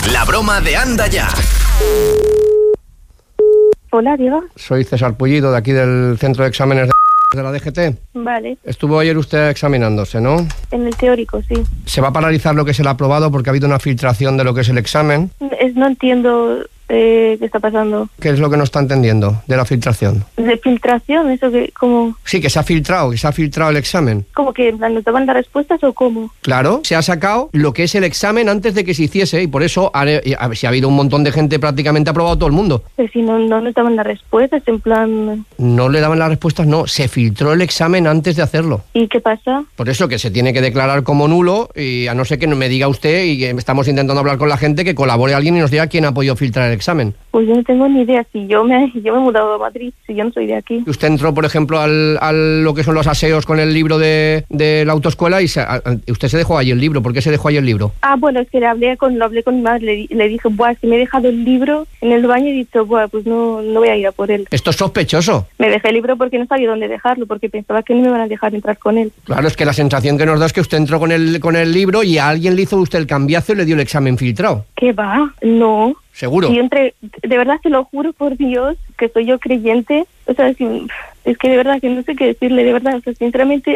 La broma de Anda Ya. Hola, Diego. Soy César Pullido, de aquí del Centro de Exámenes de la DGT. Vale. Estuvo ayer usted examinándose, ¿no? En el teórico, sí. Se va a paralizar lo que es el aprobado porque ha habido una filtración de lo que es el examen. No entiendo qué está pasando. ¿Qué es lo que no está entendiendo de la filtración? ¿De filtración? ¿Eso que como? Sí, que se ha filtrado el examen. ¿Cómo que nos daban las respuestas o cómo? Claro, se ha sacado lo que es el examen antes de que se hiciese y por eso si ha habido un montón de gente, prácticamente ha aprobado todo el mundo. Pero si no nos daban las respuestas, en plan... No le daban las respuestas, no, se filtró el examen antes de hacerlo. ¿Y qué pasa? Por eso que se tiene que declarar como nulo y a no ser que me diga usted, y que estamos intentando hablar con la gente, que colabore alguien y nos diga quién ha podido filtrar el examen. Pues yo no tengo ni idea. Si yo me he mudado a Madrid, si yo no soy de aquí. Usted entró, por ejemplo, al lo que son los aseos con el libro de la autoescuela y usted se dejó ahí el libro. ¿Por qué se dejó ahí el libro? Ah, bueno, es que lo hablé con mi madre, le dije, buah, es que me he dejado el libro en el baño y he dicho, buah, pues no voy a ir a por él. Esto es sospechoso. Me dejé el libro porque no sabía dónde dejarlo, porque pensaba que no me van a dejar entrar con él. Claro, es que la sensación que nos da es que usted entró con el libro y a alguien le hizo usted el cambiazo y le dio el examen filtrado. ¿Qué va? No. ¿Seguro? Si de verdad te lo juro por Dios, que soy yo creyente, o sea, es que de verdad que no sé qué decirle, de verdad, o sea, sinceramente...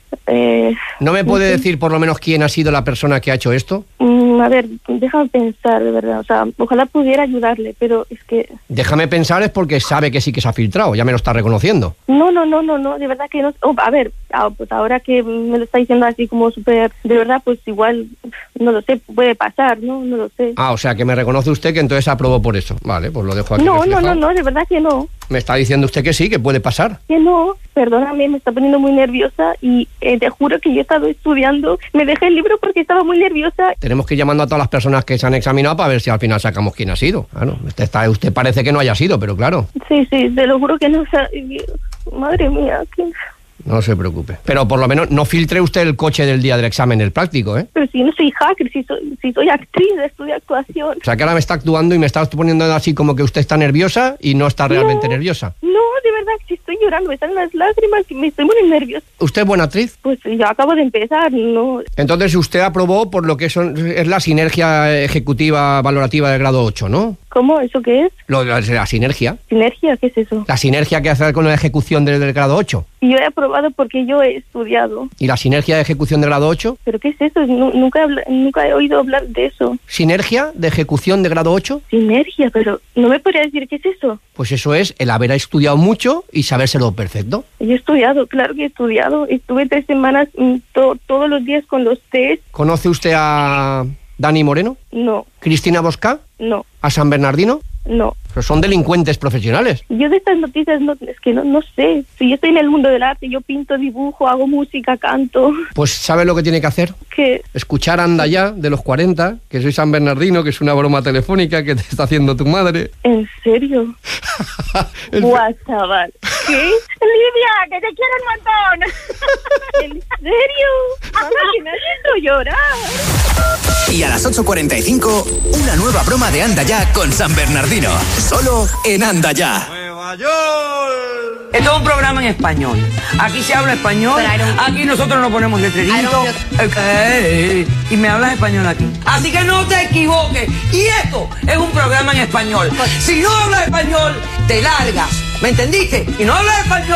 ¿No me puede decir por lo menos quién ha sido la persona que ha hecho esto? A ver, déjame pensar, de verdad, o sea, ojalá pudiera ayudarle, pero es que... Déjame pensar es porque sabe que sí que se ha filtrado, ya me lo está reconociendo. No, de verdad que no... a ver, pues ahora que me lo está diciendo así como súper... De verdad, pues igual, no lo sé, puede pasar, ¿no? No lo sé. Ah, o sea, que me reconoce usted que entonces aprobó por eso. Vale, pues lo dejo aquí reflejado. No, de verdad que no. Me está diciendo usted que sí, que puede pasar. Que no, perdóname, me está poniendo muy nerviosa y te juro que yo he estado estudiando, me dejé el libro porque estaba muy nerviosa. Tenemos que ir llamando a todas las personas que se han examinado para ver si al final sacamos quién ha sido. Claro, usted parece que no haya sido, pero claro. Sí, te lo juro que no, o sea, madre mía, ¿quién? No se preocupe. Pero por lo menos no filtre usted el coche del día del examen, el práctico, ¿eh? Pero si no soy hacker, si soy actriz, estudio actuación. O sea, que ahora me está actuando y me está poniendo así como que usted está nerviosa y no está realmente nerviosa. No, de verdad, si estoy llorando, me están las lágrimas y me estoy muy nerviosa. ¿Usted es buena actriz? Pues ya acabo de empezar, ¿no? Entonces usted aprobó por lo que es la sinergia ejecutiva valorativa del grado 8, ¿no? ¿Cómo? ¿Eso qué es? La sinergia. ¿Sinergia? ¿Qué es eso? La sinergia que hace con la ejecución del grado 8. Y yo he aprobado porque yo he estudiado. ¿Y la sinergia de ejecución del grado 8? ¿Pero qué es eso? Nunca he oído hablar de eso. ¿Sinergia de ejecución de grado 8? Sinergia, pero ¿no me podría decir qué es eso? Pues eso es el haber estudiado mucho y sabérselo perfecto. Yo he estudiado, claro que he estudiado. Estuve 3 semanas todos los días con los test. ¿Conoce usted a Dani Moreno? No. ¿Cristina Bosca? No. ¿A San Bernardino? No. Pero son delincuentes profesionales. Yo de estas noticias es que no sé. Si yo estoy en el mundo del arte, yo pinto, dibujo, hago música, canto. Pues ¿sabe lo que tiene que hacer? ¿Qué? Escuchar Anda Ya, de los 40, que soy San Bernardino, que es una broma telefónica que te está haciendo tu madre. ¿En serio? Buah, chaval. ¿Qué? Lidia, que te quiero un montón. ¿En serio? Mamá, que me has hecho llorar. Y a las 8:45, una nueva broma de Anda Ya con San Bernardino. Solo en Anda Ya. ¡Nueva York! Esto es un programa en español. Aquí se habla español. Aquí nosotros nos ponemos letreritos. Y me hablas español aquí. Así que no te equivoques. Y esto es un programa en español. Si no hablas español, te largas. ¿Me entendiste? Y no hablas español.